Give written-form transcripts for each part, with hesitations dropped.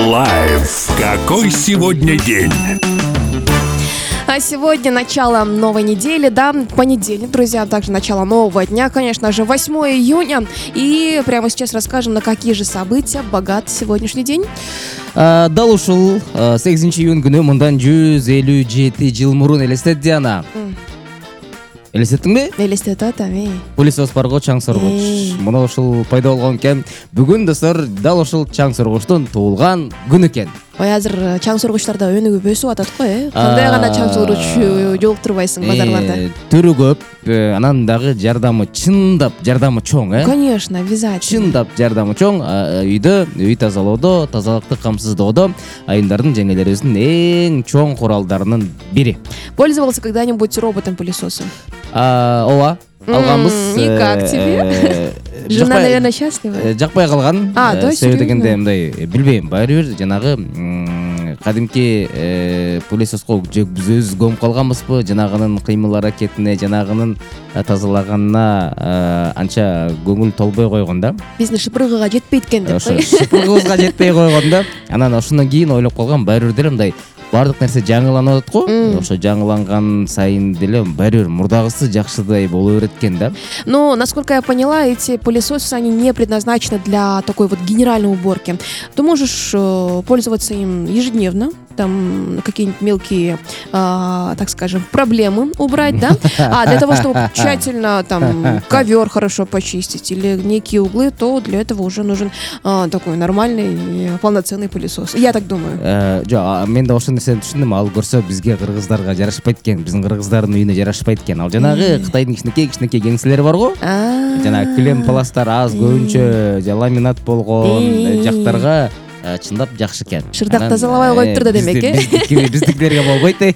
Лайф. Какой сегодня день? А сегодня начало новой недели, да, понедельник, друзья, также начало нового дня, конечно же, 8 июня. И прямо сейчас расскажем, на какие же события богат сегодняшний день. Дал ушул 8 июнь күнү мындан 157 жыл мурун элестетти ана. Элестеттиң бе? Элестетет, Пылесос барго чаң соргуч. Мына ушул пайда болгон экен. Бүгүн достор дал ушул чаң соргучтун туулган күнү экен. Ой, азыр чаң соргучтарда өнүгү өсүп атат го, Кандай гана чаң соргуч жолуктурбайсың базарларда. Түрү көп, анан дагы жардамы чындап жардамы чоң, Конечно, обязательно. Чындап жардамы чоң. Үй тазалоодо, тазалыкты камсыздоодо айымдардын жеңелерибиздин эң чоң куралдарынын бири. Пользовался когда-нибудь роботом-пылесосом? Ооба, алганбыз. И как тебе? Жена, наверное, счастлива? Жакпай калган. Точно. Себеби дегенде мындай, билбейм, баары бир жанагы кадимки пылесоско биз өзүбүз көмүп калганбызбы, жанагынын кыймыл аракетине, жанагынын тазалаганына анча көңүл толбой койгон да. Биздин шыпыргыга жетпейт экен деп кой. Шыпыргыбызга жетпей койгон да. Анан ошондон кийин ойлоп калгам, баары бир деле мындай бардык нерсе жаңыланып атат го. Ошо жаңыланган сайын деле баары бир мурдагысы жакшыдай боло берет экен да. Но, насколько я поняла, эти пылесосы, они не предназначены для такой вот генеральной уборки. Ты можешь пользоваться им ежедневно, там какие-нибудь мелкие, так скажем, проблемы убрать, да? А для того, чтобы тщательно там ковер хорошо почистить или некие углы, то для этого уже нужен такой нормальный, полноценный пылесос. Я так думаю. Мен да ошол нерсени түшүндүм. Ал көрсө бизге кыргыздарга жарашпайт экен, биздин кыргыздардын үйүнө жарашпайт экен. Ал жанагы Кытайдын кичинекей кеңселери бар го. Жанагы килем пласттар аз көбүнчө ламинат болгон жактарга чындап жакшы экен. Шырдак тазалабай коюптур демек, биздикилерге болбойт.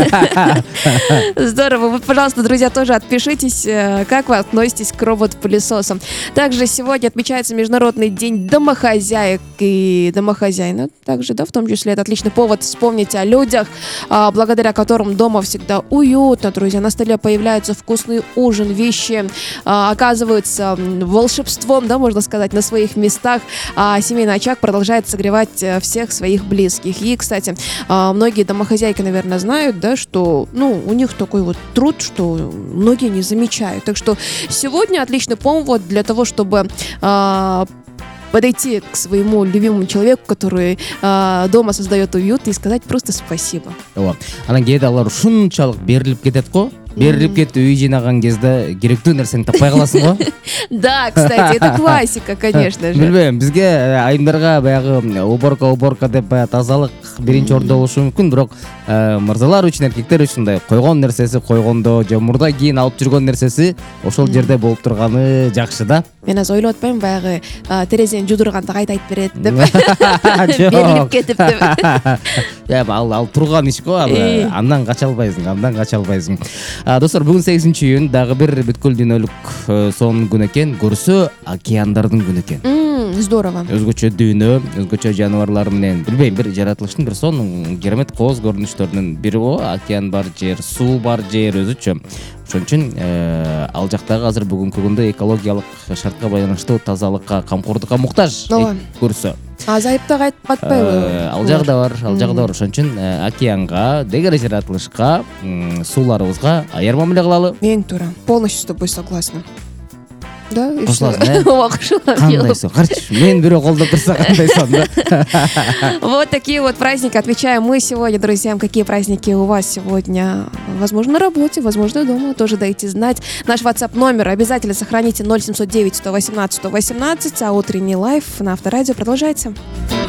Здорово. Вы, пожалуйста, друзья, тоже отпишитесь, как вы относитесь к робот-пылесосам. Также сегодня отмечается Международный день домохозяек и домохозяина. Также, да, в том числе, это отличный повод вспомнить о людях, благодаря которым дома всегда уютно, друзья. На столе появляется вкусный ужин, вещи оказываются волшебством, да, можно сказать, на своих местах, а семейный очаг продолжает согревать всех своих близких. И, кстати, многие домохозяйки, наверное, знают, да, что, у них такой вот труд, что многие не замечают. Так что сегодня отличный повод для того, чтобы подойти к своему любимому человеку, который дома создает уют, и сказать просто спасибо. Анан кээде алар ушунчалык берилип кетет го. Берилип кетип үй жыйнаган кезде керектүү нерсени таппай каласың го. Да, кстати, это классика, конечно же. Билбейм, бизге айымдарга баягы уборка деп тазалык биринчи орунда болушу мүмкүн, бирок мырзалар үчүн, эркектер үчүн мындай койгон нерсеси койгондо, же мурда кийин алып жүргөн нерсеси ошол жерде болуп турганы жакшы да. Мен азыр ойлоп атпаймынбы, баягы терезени жудурганда кайта айтып берет деп. Берилип кетип деп. Ал турган иш го, андан кача албайсың. Достор, бүгүн 8 июнь дагы бир бүткүл дүйнөлүк сонун күн экен. Көрсө океандардын күнү экен. Здорово. Өзгөчө дүйнө, өзгөчө жаныбарлар менен, билбейм, бир жаратылыштын бир сонун керемет кооз көрүнүштөрүнүн бири го. Океан бар жер, суу бар жер өзүчө. Ошон үчүн ал жактагы азыр бүгүнкү күндө экологиялык шартка байланыштуу тазалыкка, камкордукка муктаж көрсө. Азайып айтып атпайбы? Ал жагы да бар. Ошон үчүн океанга, деги жаратылышка, сууларыбызга аяр мамиле кылалы. Эң туура. Полностью с тобой согласна. Да, и кошуласың, кандай сон? Карчы, мен бирөө колдоп турса кандай сон, да? Вот такие вот праздники отмечаем мы сегодня, друзья. Какие праздники у вас сегодня? Возможно, на работе, возможно, дома. Тоже дайте знать. Наш WhatsApp номер обязательно сохраните: 0709 118 118, а утренний лайф на Авторадио продолжается.